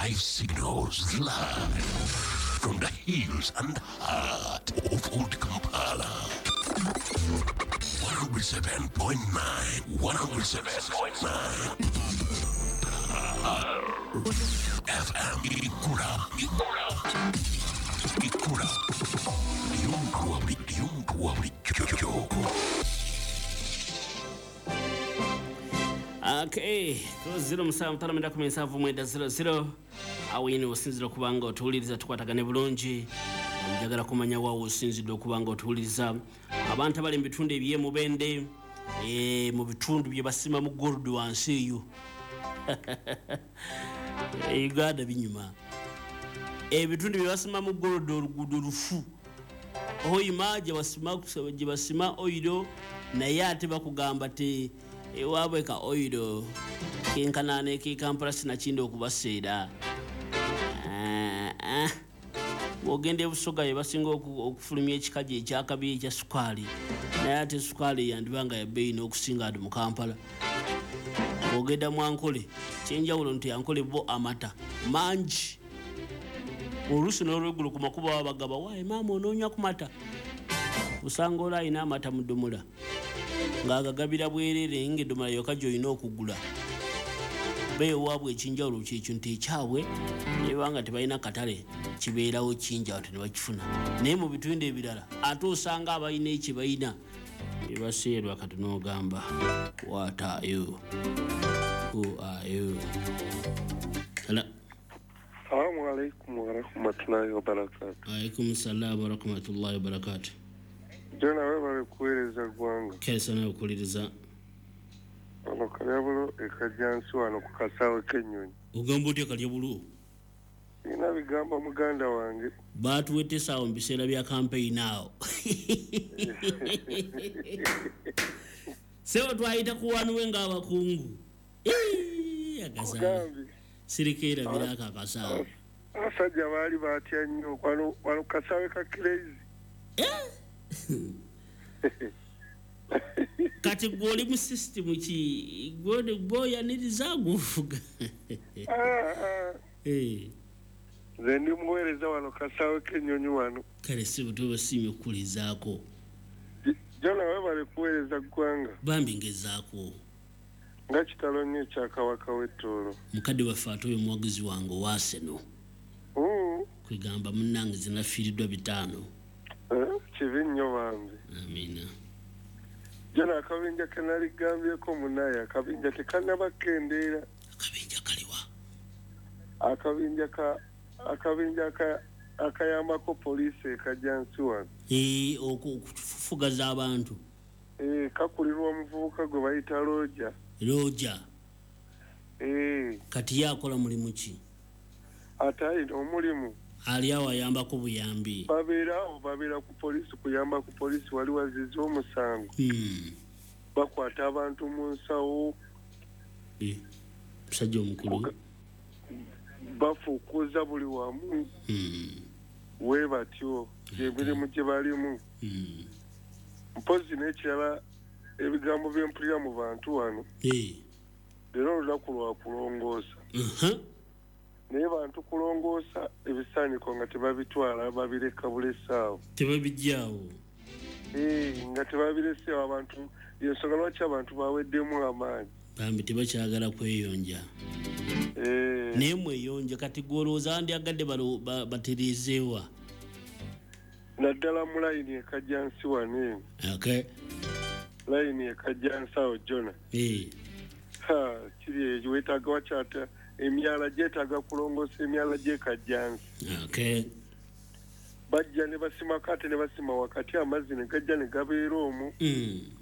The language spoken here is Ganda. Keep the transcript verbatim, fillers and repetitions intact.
live signals live from the hills and heart of Old Kampala. one oh seven point nine, one oh seven point nine F M Ikura, Ikura, Ikura. Yunkuabli, Yunkuabli, Kyoko. Okay, ko zero musanvu ttaano mwenda kumi nsanvu mwenda zero zero awini osinzira okubanga otuwuliriza tukwatagane bulungi njagala kumanya waawe osinzidde okubanga otuwuliriza abantu abali mu bitundu eby'emubende e, mu bitundu bye basima mu gold wansi eyo Uganda binyuma ebitundu bye basima mu gold oluguudo lufu oyima gye basima gye basima oiro naye ate bakugamba te ewaabwe ka oiro kenkanane ke Kampala sinakindi okubaseera bw'ogenda ebusoga ye basinga okufulumya ekikaji ekyakabi ekya sukaali naye ate sukaali yandibanga ya bbeeyi n'okusinga ati mu Kampala bw'ogenda mu Ankole kyenjawulo nti Ankole bo amata mangi oluusi n'olweggulu ku makubo babagaba waaye maama onoonywa ku mata usanga oli alina amata mu ddumula ng'agagabira bwerere ng'eddumula yokka gy'olina okugula beewaabwe ekinjawulo kyekyo nti ekyabwe nebanga tebalina katale kibeerawo kinjawo tenebakifuna naye mu bitundu ebirala ate osanga abalina ekibalina ebaseerwa kati n'ogamba what are you who are you Hello. Assalamu alaikum wa rahmatullahi wa barakatuh. Alaikum salam wa rahmatullahi wa barakatuh. Jona wewe kueleza gwanga. Kesa na kueleza. Ono kalyabulo ekajjansi wano ku Kasawe Kenyonyi. Ugamba oti kalyabulo? Ina bigamba muganda wange. Batuwete sawa mu biseera bya campaign awo. Sewa twayita kuwanuwe nga abakungu. Eh, agaza. Sirikeera biraka akasawe. Asajja baali batya nnyo wano wano Kasawe ka crazy. Kati gwoli mu system ki gwode boya niriza gufuga eh zendi muwereza wano Kasawe Kenyonyi wano kale sibu to simye kulizaako jana wewe bali kuwereza gwanga bambi ngezaako nga kitalo nnyo kya Kawaka w'Ettoro mukadde wafato yo mwagizi wango waseno mm kwigamba munnange zinafiiridwa bitaano eh kivinyo bambi amina jana akabinja kanali gambyeko munaya akabinja tekanabakendera akabinja kaliwa akabinja ka akabinja ka akayambako police ekajjansi wano eh okufugaza abantu eh kakulirwa omuvubuka gwe bayita Roja Roja eh kati yakola mulimu ki atayi omulimu ali awo ayambako buyambi babeerawo babeera ku police kuyamba ku police wali waziza omusango hmm. bakwata abantu mu nsawo eh musajja omukulu bafukuza buli wamu hmm. we batyo emirimu gye balimu hmm. mpozi n'ekirala ebigambo by'empulira mu bantu wano eh leero olunaku lwa kulongoosa uh-huh. naye bantu kulongoosa ebisaaniko nga tebabitwala babireka bulesaawo tebabijjaawo eh nga tebabireseewo abantu yensonga lwaki abantu baweddemu amaanyi bambi tebakyagala kweyonja eh naye mweyonja kati gwolowooza ndyagadde batereezeewa naddala mu layini ekajjansi wano okay layini ekajjansi awo Jona eh ha kiri ejo wetaaga wakyata emyala gyetaaga kulongoosa emyala gy'ekajjansi okay bajja ne basima kate ne basima wakati amazzi ne gajja ne gabeera omwo mm.